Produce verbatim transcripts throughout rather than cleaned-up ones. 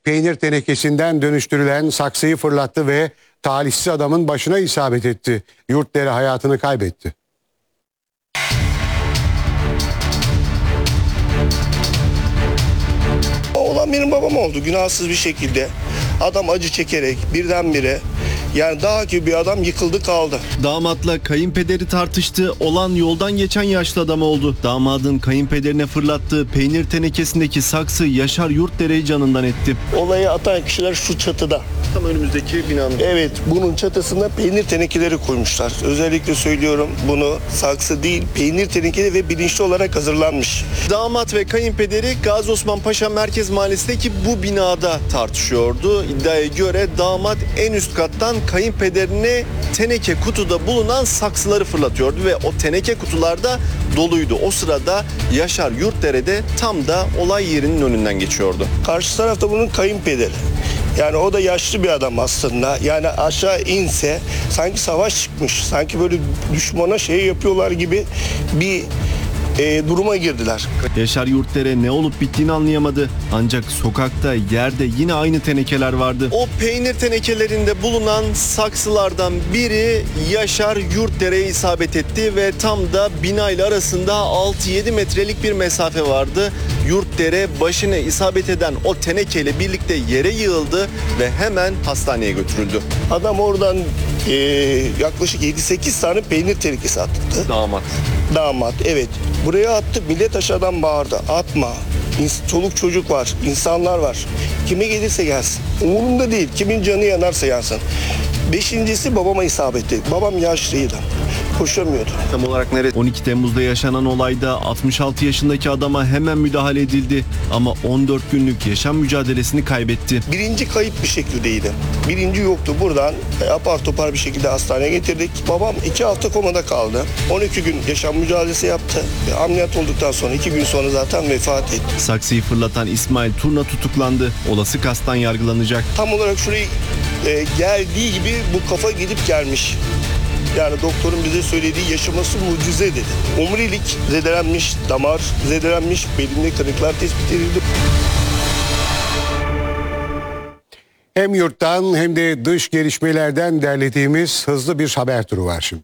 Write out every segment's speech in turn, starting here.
peynir tenekesinden dönüştürülen saksıyı fırlattı ve talihsiz adamın başına isabet etti. Yurtdere hayatını kaybetti. Olan benim babam oldu günahsız bir şekilde. Adam acı çekerek birdenbire, yani daha ki bir adam yıkıldı kaldı. Damatla kayınpederi tartıştı. Olan yoldan geçen yaşlı adam oldu. Damadın kayınpederine fırlattığı peynir tenekesindeki saksı Yaşar Yurtdere'yi canından etti. Olayı atan kişiler şu çatıda. Tam önümüzdeki binanın. Evet, bunun çatısına peynir tenekeleri koymuşlar. Özellikle söylüyorum, bunu saksı değil peynir tenekeleri ve bilinçli olarak hazırlanmış. Damat ve kayınpederi Gazi Osman Paşa Merkez Mahallesi'ndeki bu binada tartışıyordu. İddiaya göre damat en üst kattan kayınpederine teneke kutuda bulunan saksıları fırlatıyordu ve o teneke kutularda doluydu. O sırada Yaşar Yurtdere'de tam da olay yerinin önünden geçiyordu. Karşı tarafta bunun kayınpederi. Yani o da yaşlı bir adam aslında. Yani aşağı inse sanki savaş çıkmış. Sanki böyle düşmana şey yapıyorlar gibi bir e, duruma girdiler. Yaşar Yurtdere ne olup bittiğini anlayamadı. Ancak sokakta, yerde yine aynı tenekeler vardı. O peynir tenekelerinde bulunan saksılardan biri Yaşar Yurtdere'ye isabet etti ve tam da binayla arasında altı yedi metrelik bir mesafe vardı. Yurtdere başına isabet eden o tenekeyle birlikte yere yığıldı ve hemen hastaneye götürüldü. Adam oradan e, yaklaşık yedi sekiz tane peynir tenekesi attı. Damat. Damat, evet. Buraya attı, millet aşağıdan bağırdı. Atma. Çoluk çocuk var, insanlar var. Kime gelirse gelsin. Umurumda değil, kimin canı yanarsa yansın. Beşincisi babama isabet etti. Babam yaşlıydı. Koşamıyordu. Tam olarak nerede? on iki Temmuz'da yaşanan olayda altmış altı yaşındaki adama hemen müdahale edildi. Ama on dört günlük yaşam mücadelesini kaybetti. Birinci kayıp bir şekildeydi. Birinci yoktu. Buradan apar topar bir şekilde hastaneye getirdik. Babam iki hafta komada kaldı. on iki gün yaşam mücadelesi yaptı. Ameliyat olduktan sonra iki gün sonra zaten vefat etti. Saksıyı fırlatan İsmail Turna tutuklandı. Olası kastan yargılanacak. Tam olarak şuraya e, geldiği gibi bu kafa gidip gelmiş. Yani doktorun bize söylediği yaşaması mucize dedi. Omurilik zedelenmiş, damar zedelenmiş, belinde kırıklar tespit edildi. Hem yurttan hem de dış gelişmelerden derlediğimiz hızlı bir haber turu var şimdi.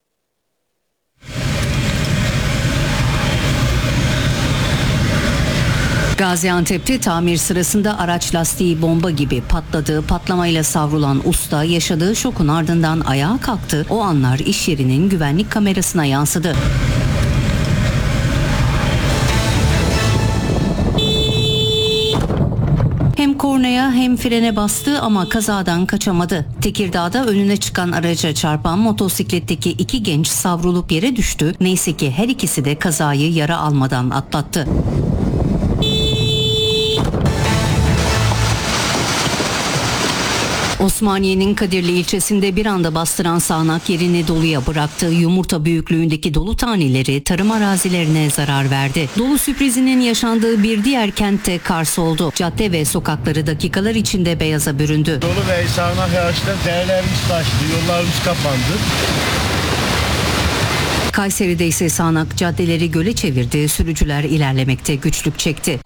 Gaziantep'te tamir sırasında araç lastiği bomba gibi patladı. Patlamayla savrulan usta yaşadığı şokun ardından ayağa kalktı. O anlar iş yerinin güvenlik kamerasına yansıdı. Hem kornaya hem frene bastı ama kazadan kaçamadı. Tekirdağ'da önüne çıkan araca çarpan motosikletteki iki genç savrulup yere düştü. Neyse ki her ikisi de kazayı yara almadan atlattı. Osmaniye'nin Kadirli ilçesinde bir anda bastıran sağanak yerini doluya bıraktı. Yumurta büyüklüğündeki dolu taneleri tarım arazilerine zarar verdi. Dolu sürprizinin yaşandığı bir diğer kentte Kars oldu. Cadde ve sokakları dakikalar içinde beyaza büründü. Dolu ve sağanak yağışlar değerlerimiz taştı, yollarımız kapandı. Kayseri'de ise sağanak caddeleri göle çevirdi. Sürücüler ilerlemekte güçlük çekti.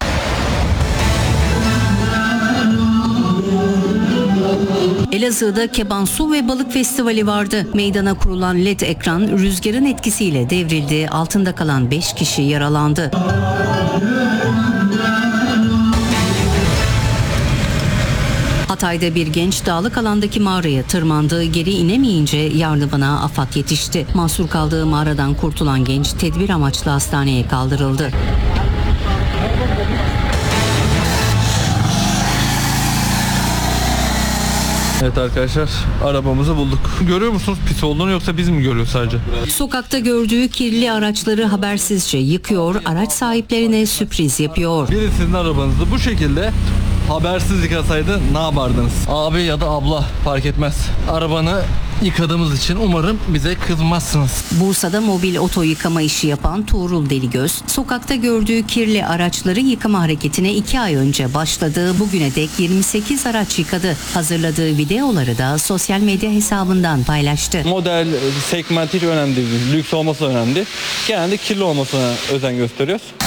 Elazığ'da Keban Su ve Balık Festivali vardı. Meydana kurulan led ekran rüzgarın etkisiyle devrildi. Altında kalan beş kişi yaralandı. Hatay'da bir genç dağlık alandaki mağaraya tırmandı. Geri inemeyince yardımına AFAD yetişti. Mahsur kaldığı mağaradan kurtulan genç tedbir amaçlı hastaneye kaldırıldı. Evet arkadaşlar, arabamızı bulduk. Görüyor musunuz pis olduğunu, yoksa biz mi görüyoruz sadece? Sokakta gördüğü kirli araçları habersizce yıkıyor, araç sahiplerine sürpriz yapıyor. Biri sizin arabanızı bu şekilde habersiz yıkasaydı ne yapardınız? Abi ya da abla fark etmez. Arabanı yıkadığımız için umarım bize kızmazsınız. Bursa'da mobil oto yıkama işi yapan Tuğrul Deligöz, sokakta gördüğü kirli araçları yıkama hareketine iki ay önce başladı. Bugüne dek yirmi sekiz araç yıkadı. Hazırladığı videoları da sosyal medya hesabından paylaştı. Model, segment hiç önemli değil. Lüks olması önemli. Genelde kirli olmasına özen gösteriyoruz.